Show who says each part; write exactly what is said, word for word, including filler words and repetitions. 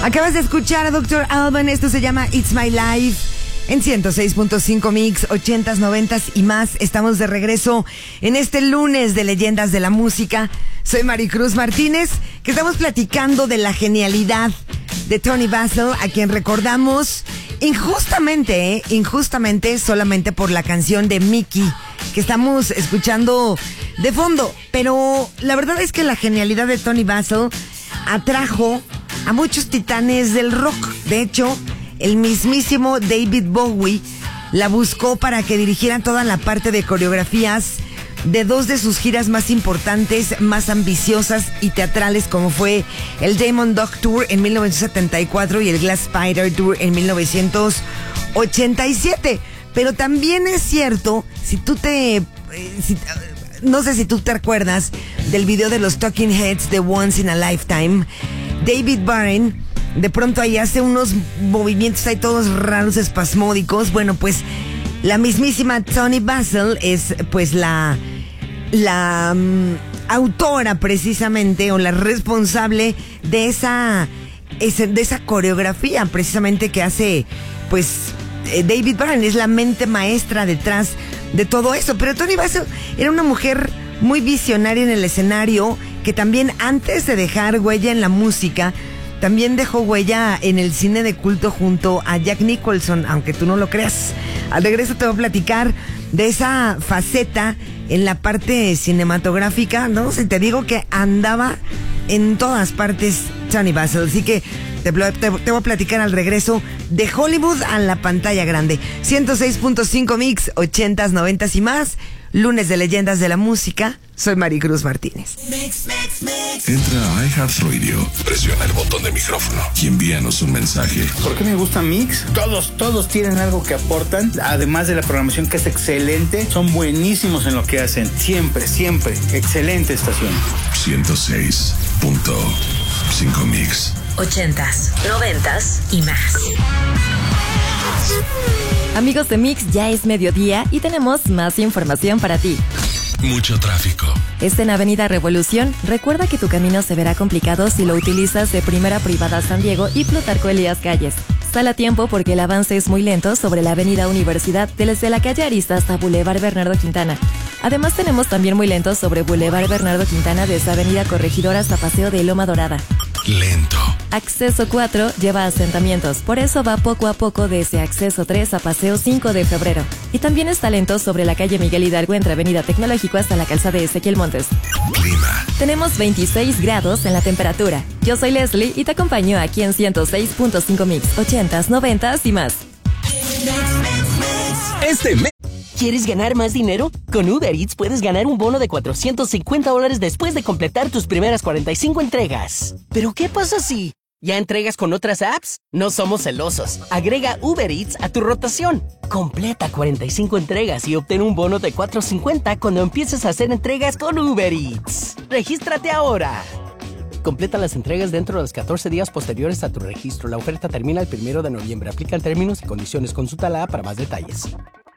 Speaker 1: Acabas de escuchar a doctor Alban, esto se llama It's My Life. En ciento seis punto cinco Mix, ochentas, noventas y más. Estamos de regreso en este lunes de Leyendas de la Música. Soy Maricruz Martínez, que estamos platicando de la genialidad de Toni Basil, a quien recordamos injustamente, ¿eh? injustamente solamente por la canción de Mickey, que estamos escuchando de fondo. Pero la verdad es que la genialidad de Toni Basil atrajo a muchos titanes del rock. De hecho, el mismísimo David Bowie la buscó para que dirigieran toda la parte de coreografías de dos de sus giras más importantes, más ambiciosas y teatrales, como fue el Diamond Dog Tour en mil novecientos setenta y cuatro y el Glass Spider Tour en mil novecientos ochenta y siete. Pero también es cierto, si tú te... Eh, si, no sé si tú te acuerdas del video de los Talking Heads de Once in a Lifetime, David Byrne de pronto ahí hace unos movimientos ahí todos raros, espasmódicos. Bueno, pues la mismísima Toni Basil es pues la la um, autora precisamente, o la responsable de esa, esa de esa coreografía precisamente que hace pues eh, David Byrne. Es la mente maestra detrás de todo eso. Pero Toni Basil era una mujer muy visionaria en el escenario, que también antes de dejar huella en la música, también dejó huella en el cine de culto junto a Jack Nicholson, aunque tú no lo creas. Al regreso te voy a platicar de esa faceta en la parte cinematográfica, ¿no? Si te digo que andaba en todas partes Toni Basil. Así que te, te, te voy a platicar al regreso de Hollywood a la pantalla grande. ciento seis punto cinco Mix, ochentas, noventas y más. Lunes de Leyendas de la Música. Soy Maricruz Martínez.
Speaker 2: Mix, mix, mix. Entra a iHeartRadio, presiona el botón de micrófono y envíanos un mensaje.
Speaker 3: ¿Por qué me gusta Mix? Todos, todos tienen algo que aportan. Además de la programación, que es excelente, son buenísimos en lo que hacen. Siempre, siempre. Excelente estación.
Speaker 2: ciento seis punto cinco Mix.
Speaker 4: Ochentas, noventas y más.
Speaker 5: Amigos de Mix, ya es mediodía y tenemos más información para ti.
Speaker 2: Mucho tráfico.
Speaker 5: Está en Avenida Revolución. Recuerda que tu camino se verá complicado si lo utilizas de Primera Privada San Diego y Plutarco Elías Calles. Sal a tiempo porque el avance es muy lento sobre la Avenida Universidad desde la calle Arista hasta Boulevard Bernardo Quintana. Además tenemos también muy lento sobre Boulevard Bernardo Quintana desde Avenida Corregidora hasta Paseo de Loma Dorada.
Speaker 2: Lento.
Speaker 5: Acceso cuatro lleva asentamientos, por eso va poco a poco desde Acceso tres a Paseo cinco de febrero. Y también está lento sobre la calle Miguel Hidalgo entre Avenida Tecnológico hasta la calzada de Ezequiel Montes.
Speaker 2: Clima.
Speaker 5: Tenemos veintiséis grados en la temperatura. Yo soy Leslie y te acompaño aquí en ciento seis punto cinco Mix, ochentas, noventas y más.
Speaker 6: Este mes. ¿Quieres ganar más dinero? Con Uber Eats puedes ganar un bono de cuatrocientos cincuenta dólares después de completar tus primeras cuarenta y cinco entregas. ¿Pero qué pasa si ya entregas con otras apps? No somos celosos. Agrega Uber Eats a tu rotación. Completa cuarenta y cinco entregas y obtén un bono de cuatrocientos cincuenta cuando empieces a hacer entregas con Uber Eats. ¡Regístrate ahora! Completa las entregas dentro de los catorce días posteriores a tu registro. La oferta termina el primero de noviembre. Aplican términos y condiciones. Consulta la app para más detalles.